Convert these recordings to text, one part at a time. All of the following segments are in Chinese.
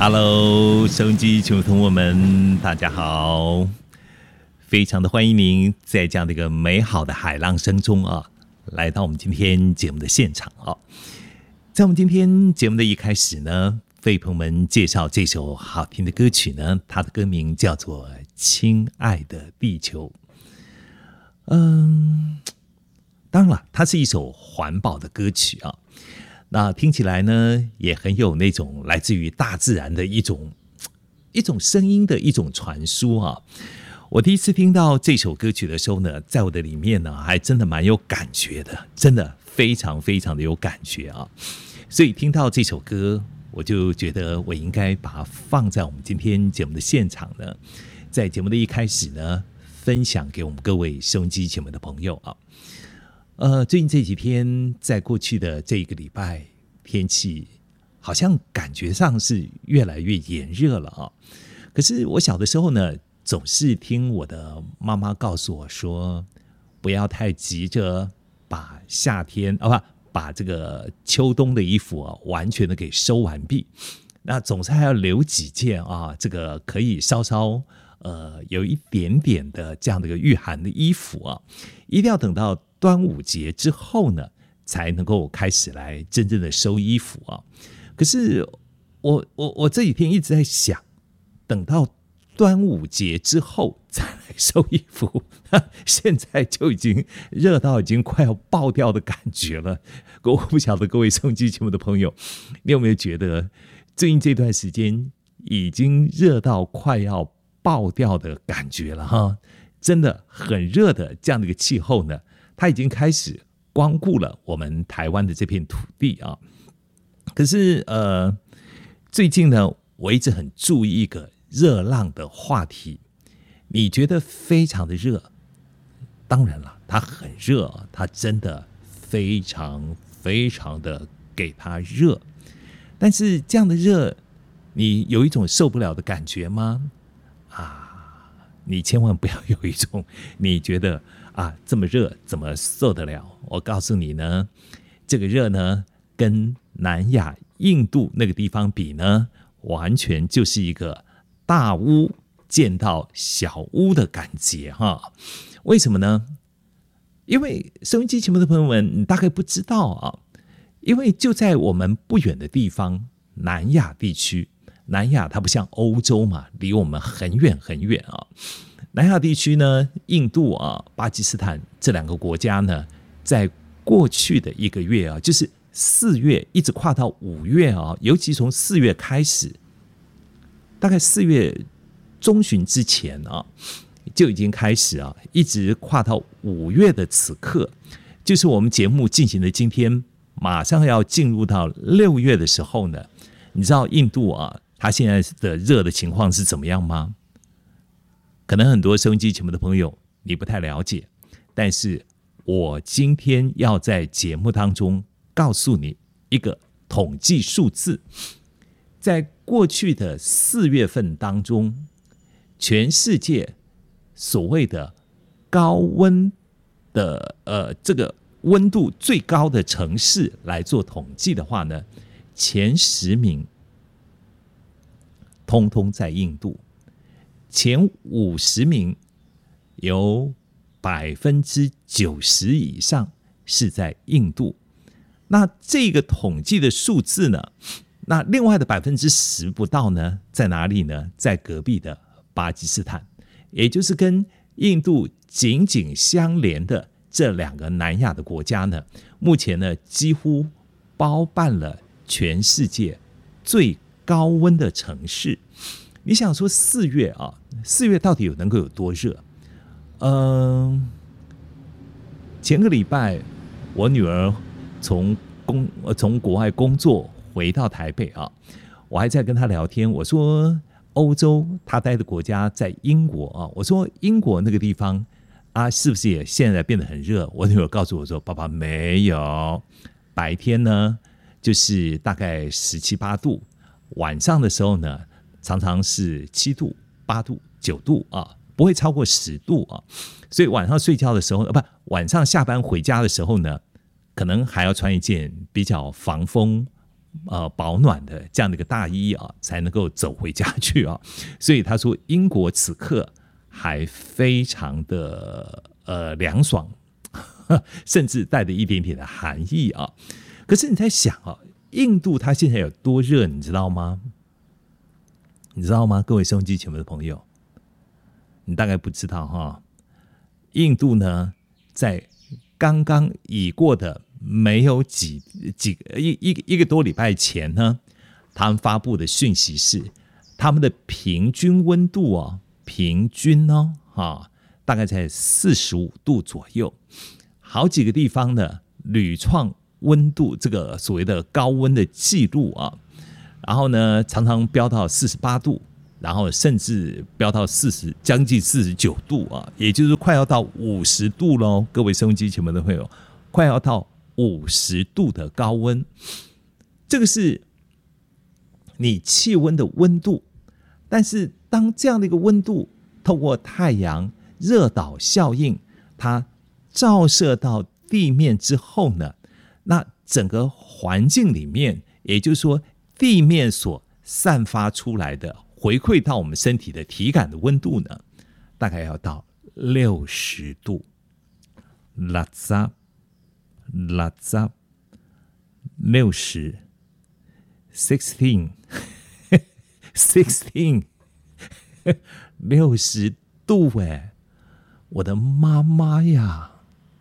Hello， 收音机前的同学们，大家好！非常的欢迎您在这样的一个美好的海浪声中来到我们今天节目的现场在我们今天节目的一开始呢，为朋友们介绍这首好听的歌曲呢，它的歌名叫做《亲爱的地球》。当然了，它是一首环保的歌曲那听起来呢，也很有那种来自于大自然的一种声音的一种传输我第一次听到这首歌曲的时候呢，在我的里面呢，还真的蛮有感觉的，真的非常非常的有感觉所以听到这首歌，我就觉得我应该把它放在我们今天节目的现场呢，在节目的一开始呢，分享给我们各位收音机前面的朋友最近这几天，在过去的这一个礼拜，天气好像感觉上是越来越炎热了可是我小的时候呢，总是听我的妈妈告诉我说，不要太急着把夏天把这个秋冬的衣服完全的给收完毕，那总是还要留几件这个可以稍稍有一点点的这样的一个御寒的衣服一定要等到端午节之后呢，才能够开始来真正的收衣服可是我这几天一直在想，等到端午节之后再来收衣服，现在就已经热到已经快要爆掉的感觉了。我不晓得各位收音机节目的朋友，你有没有觉得最近这段时间已经热到快要爆掉的感觉了真的很热的这样的一个气候呢，它已经开始光顾了我们台湾的这片土地可是最近呢，我一直很注意一个热浪的话题。你觉得非常的热，当然了，它很热，它真的非常非常的给它热。但是这样的热，你有一种受不了的感觉吗？你千万不要有一种你觉得这么热怎么受得了？我告诉你呢，这个热呢，跟南亚印度那个地方比呢，完全就是一个大屋见到小屋的感觉为什么呢？因为收音机前面的朋友们，你大概不知道因为就在我们不远的地方，南亚地区，南亚它不像欧洲嘛，离我们很远很远南亚地区呢，印度巴基斯坦这两个国家呢，在过去的一个月就是4月一直跨到5月尤其从4月开始，大概4月中旬之前就已经开始一直跨到5月的此刻，就是我们节目进行的今天，马上要进入到6月的时候呢，你知道印度它现在的热的情况是怎么样吗？可能很多收音机前面的朋友你不太了解，但是我今天要在节目当中告诉你一个统计数字。在过去的4月份当中，全世界所谓的高温的这个温度最高的城市来做统计的话呢，前10名通通在印度，前50名有90%以上是在印度。那这个统计的数字呢，那另外的10%不到呢，在哪里呢？在隔壁的巴基斯坦，也就是跟印度紧紧相连的这两个南亚的国家呢，目前呢几乎包办了全世界最高温的城市。你想说4月4月到底能够有多热？前个礼拜我女儿从国外工作回到台北我还在跟她聊天，我说欧洲她待的国家在英国我说英国那个地方是不是也现在变得很热？我女儿告诉我说，爸爸没有，白天呢就是大概17、8度，晚上的时候呢常常是7度、8度、9度不会超过10度所以晚上睡觉的时候晚上下班回家的时候呢，可能还要穿一件比较防风保暖的这样的一个大衣啊，才能够走回家去啊。所以他说，英国此刻还非常的凉爽，甚至带着一点点的寒意啊。可是你在想啊，印度它现在有多热，你知道吗？你知道吗？各位收音机前面的朋友，你大概不知道哈。印度呢，在刚刚已过的没有一个多礼拜前呢，他们发布的讯息是，他们的平均温度哦，平均大概在45度左右，好几个地方呢屡创温度这个所谓的高温的记录啊，然后呢常常飙到48度，然后甚至飙到将近49度啊，也就是快要到50度喽。各位收音机前面的朋友，快要到50度的高温，这个是你气温的温度。但是当这样的一个温度透过太阳热岛效应，它照射到地面之后呢，那整个环境里面，也就是说地面所散发出来的回馈到我们身体的体感的温度呢，大概要到60度。60 16 60度哎，我的妈妈呀，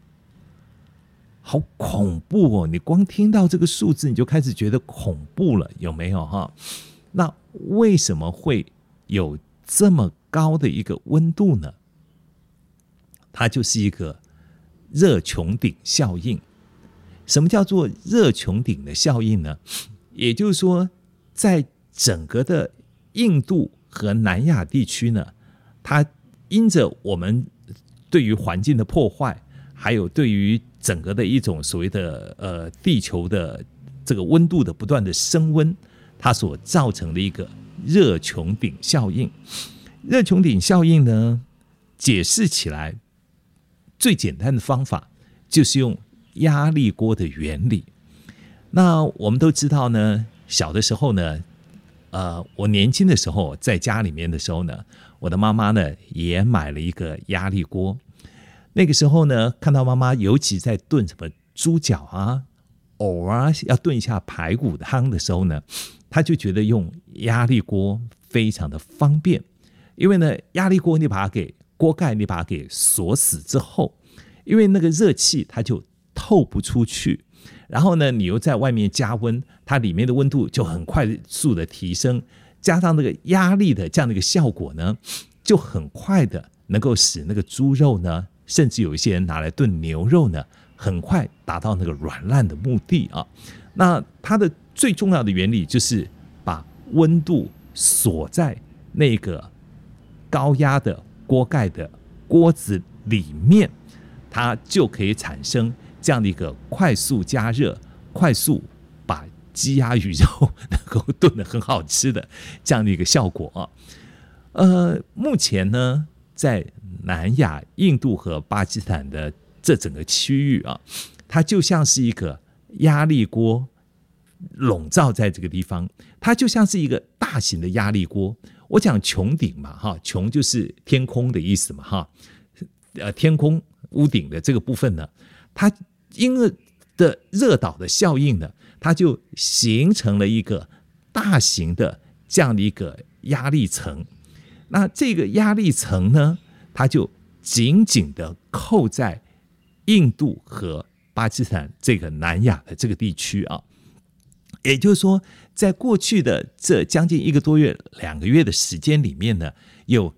好恐怖哦！你光听到这个数字，你就开始觉得恐怖了，有没有哈？那为什么会有这么高的一个温度呢？它就是一个热穹顶效应。什么叫做热穹顶的效应呢？也就是说，在整个的印度和南亚地区呢，它因着我们对于环境的破坏，还有对于整个的一种所谓的地球的这个温度的不断的升温，它所造成的一个热穹顶效应。热穹顶效应呢，解释起来最简单的方法就是用压力锅的原理。那我们都知道呢，小的时候呢，我年轻的时候在家里面的时候呢，我的妈妈呢也买了一个压力锅。那个时候呢，看到妈妈尤其在炖什么猪脚啊、藕啊，要炖一下排骨汤的时候呢，她就觉得用压力锅非常的方便。因为呢，压力锅你把它给锅盖你把它给锁死之后，因为那个热气它就透不出去，然后呢，你又在外面加温，它里面的温度就很快速的提升，加上那个压力的这样的一个效果呢，就很快的能够使那个猪肉呢，甚至有一些人拿来炖牛肉呢，很快达到那个软烂的目的啊。那它的最重要的原理就是把温度锁在那个高压的锅盖的锅子里面，它就可以产生这样的一个快速加热、快速把鸡鸭鱼肉能够炖得很好吃的这样的一个效果啊。目前呢，在南亚、印度和巴基斯坦的这整个区域啊，它就像是一个压力锅笼罩在这个地方，它就像是一个大型的压力锅。我讲穹顶嘛，哈，穹就是天空的意思嘛，哈，天空屋顶的这个部分呢，它因为的热岛的效应呢，它就形成了一个大型的这样的一个压力层。那这个压力层呢，它就紧紧的扣在印度和巴基斯坦这个南亚的这个地区啊。也就是说，在过去的这将近1个多月、2个月的时间里面呢，有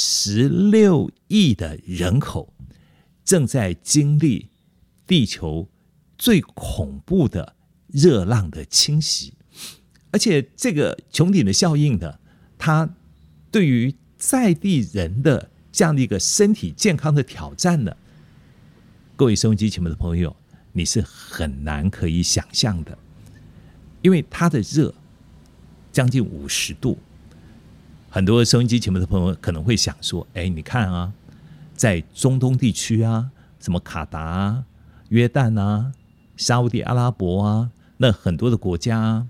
16亿的人口正在经历地球最恐怖的热浪的侵袭。而且这个穹顶的效应呢，它对于在地人的这样的一个身体健康的挑战呢，各位收音机前面的朋友，你是很难可以想象的。因为它的热将近50度，很多收音机前面的朋友可能会想说，你看啊，在中东地区啊，什么卡达啊、约旦啊、沙烏地阿拉伯啊，那很多的国家啊，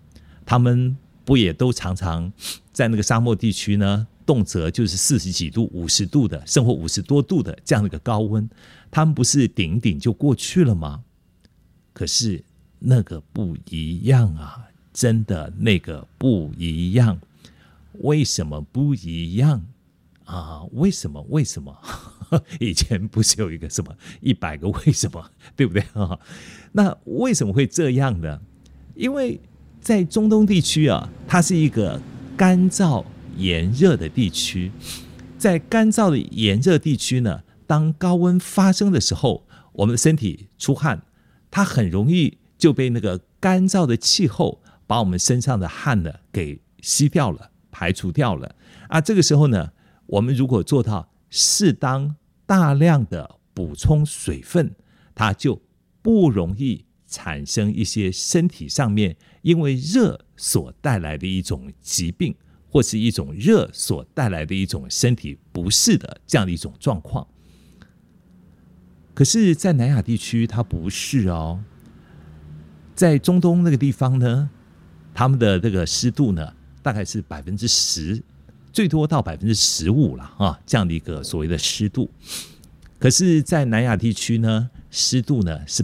他们不也都常常在那个沙漠地区呢，动辄就是40几度、50度的，甚或50多度的这样的一个高温，他们不是顶一顶就过去了吗？可是那个不一样啊，真的那个不一样。为什么不一样啊？为什么？以前不是有一个什么100个为什么，对不对？那为什么会这样呢？因为在中东地区啊，它是一个干燥炎热的地区。在干燥的炎热地区呢，当高温发生的时候，我们的身体出汗，它很容易就被那个干燥的气候把我们身上的汗呢给吸掉了，排除掉了啊。这个时候呢，我们如果做到适当大量的补充水分，它就不容易产生一些身体上面因为热所带来的一种疾病，或是一种热所带来的一种身体不适的这样的一种状况。可是在南亚地区它不是哦，在中东那个地方呢，他们的这个湿度呢大概是10%，最多到15%了啊，这样的一个所谓的湿度。可是在南亚地区呢，湿度呢是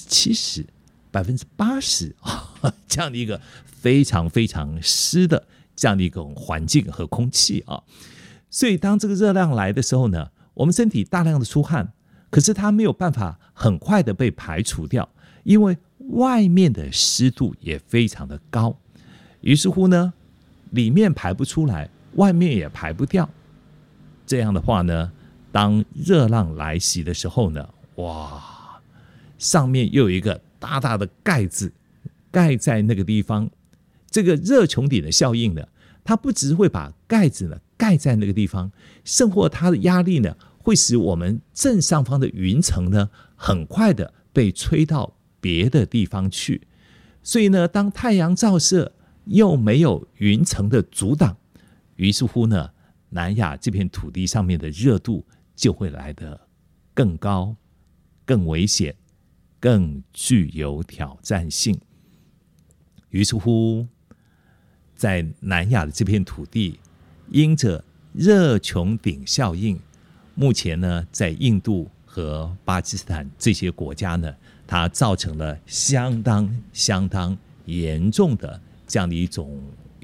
70%、80%这样的一个非常非常湿的这样的一种环境和空气啊。所以当这个热量来的时候呢，我们身体大量的出汗，可是它没有办法很快的被排除掉，因为外面的湿度也非常的高，于是乎呢，里面排不出来，外面也排不掉。这样的话呢，当热浪来袭的时候呢，哇，上面又有一个大大的盖子盖在那个地方。这个热穹顶的效应呢，它不只会把盖子呢盖在那个地方，甚或它的压力呢，会使我们正上方的云层呢，很快的被吹到别的地方去。所以呢，当太阳照射又没有云层的阻挡，于是乎呢，南亚这片土地上面的热度就会来得更高、更危险、更具有挑战性。于是乎，在南亚的这片土地，因着热穹顶效应，目前呢，在印度和巴基斯坦这些国家呢，它造成了相当严重的这样的一种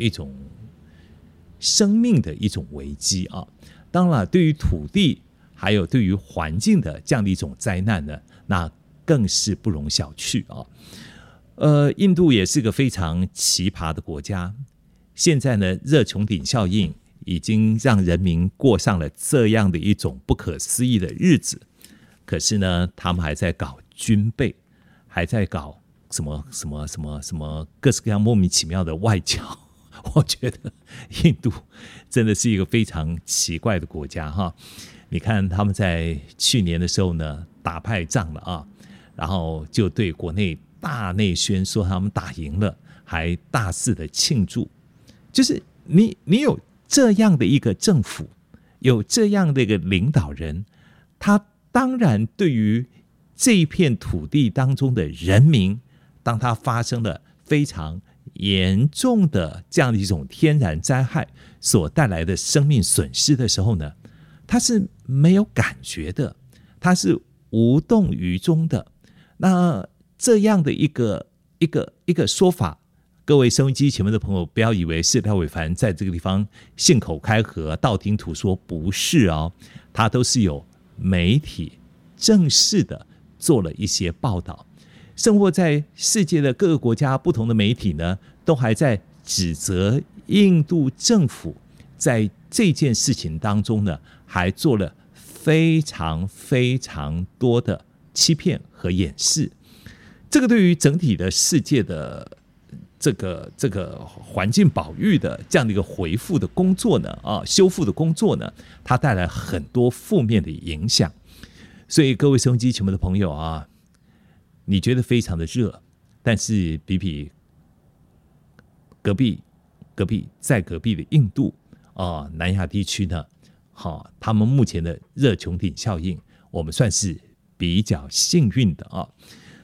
生命的一种危机啊。当然，对于土地还有对于环境的这样的一种灾难呢，那更是不容小觑啊。印度也是个非常奇葩的国家。现在呢，热穹顶效应已经让人民过上了这样的一种不可思议的日子，可是呢，他们还在搞军备，还在搞什么各式各样莫名其妙的外交。我觉得印度真的是一个非常奇怪的国家哈。你看他们在去年的时候呢，打败仗了啊，然后就对国内大内宣说他们打赢了，还大肆的庆祝。就是你有这样的一个政府，有这样的一个领导人，他当然对于这一片土地当中的人民，当他发生了非常严重的这样的一种天然灾害所带来的生命损失的时候呢，他是没有感觉的，他是无动于衷的。那这样的一个说法，各位收音机前面的朋友，不要以为是廖伟凡在这个地方信口开河、道听途说，不是哦，他都是有媒体正式的做了一些报道，甚或在世界的各个国家不同的媒体呢，都还在指责印度政府在这件事情当中呢，还做了非常非常多的欺骗和掩饰。这个对于整体的世界的这个环境保育的这样的一个恢复的工作呢，修复的工作呢，它带来很多负面的影响。所以各位收音机前面的朋友啊，你觉得非常的热，但是比隔壁在隔壁的印度南亚地区呢，他们目前的热穹顶效应，我们算是比较幸运的啊。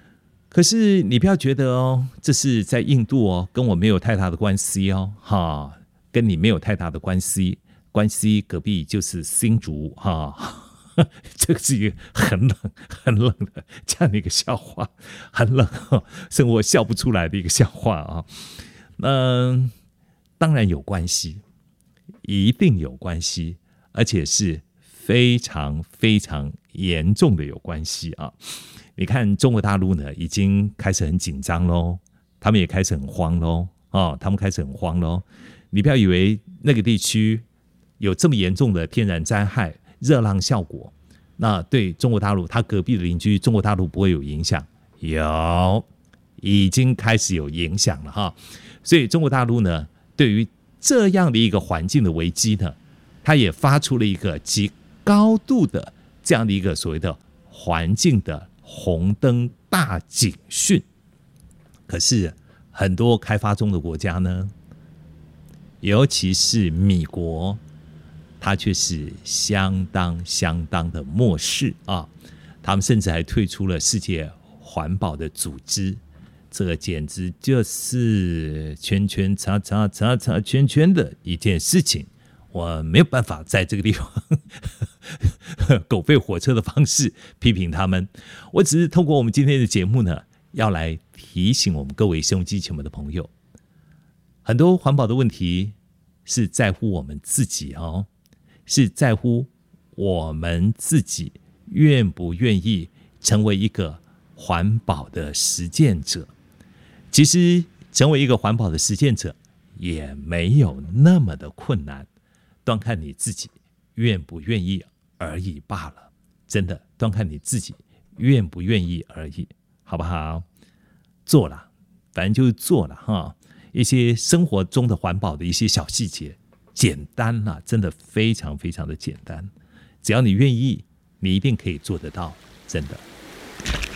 可是你不要觉得哦，这是在印度哦，跟我没有太大的关系哦，哈，跟你没有太大的关系，隔壁就是新竹哈。这个是一个很冷的这样的一个笑话，很冷，生活笑不出来的一个笑话啊。当然有关系，一定有关系，而且是非常非常严重的有关系啊。你看中国大陆呢，已经开始很紧张咯，他们也开始很慌咯，你不要以为那个地区有这么严重的天然灾害、热浪效果，那对中国大陆，他隔壁的邻居中国大陆不会有影响？有，已经开始有影响了哈。所以中国大陆呢，对于这样的一个环境的危机呢，它也发出了一个极高度的这样的一个所谓的环境的红灯大警讯。可是很多开发中的国家呢，尤其是米国，它却是相当的漠视啊！他们甚至还退出了世界环保的组织，这个简直就是圈圈叉叉叉叉圈圈的一件事情。我没有办法在这个地方狗吠火车的方式批评他们，我只是透过我们今天的节目呢，要来提醒我们各位收音机前面的朋友，很多环保的问题是在乎我们自己哦。是在乎我们自己愿不愿意成为一个环保的实践者。其实成为一个环保的实践者也没有那么的困难，端看你自己愿不愿意而已罢了。真的，端看你自己愿不愿意而已，好不好？做了，反正就是做了哈。一些生活中的环保的一些小细节。简单啦，真的非常非常的简单，只要你愿意，你一定可以做得到，真的。